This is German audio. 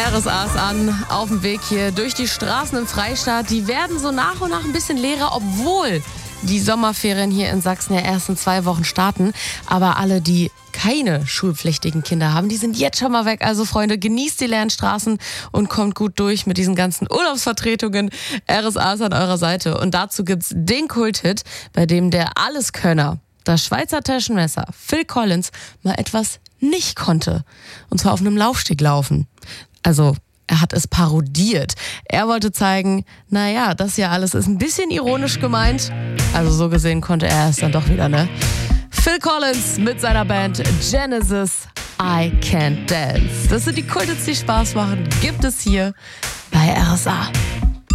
RSA ist an, auf dem Weg hier durch die Straßen im Freistaat. Die werden so nach und nach ein bisschen leerer, obwohl die Sommerferien hier in Sachsen ja erst in 2 Wochen starten. Aber alle, die keine schulpflichtigen Kinder haben, die sind jetzt schon mal weg. Also Freunde, genießt die leeren Straßen und kommt gut durch mit diesen ganzen Urlaubsvertretungen. RSA ist an eurer Seite. Und dazu gibt's den Kulthit, bei dem der Alleskönner, das Schweizer Taschenmesser Phil Collins, mal etwas nicht konnte. Und zwar auf einem Laufsteg laufen. Also, er hat es parodiert. Er wollte zeigen, naja, das hier alles ist ein bisschen ironisch gemeint. Also so gesehen konnte er es dann doch wieder, ne? Phil Collins mit seiner Band Genesis, I Can't Dance. Das sind die Kulthits, die Spaß machen. Gibt es hier bei RSA.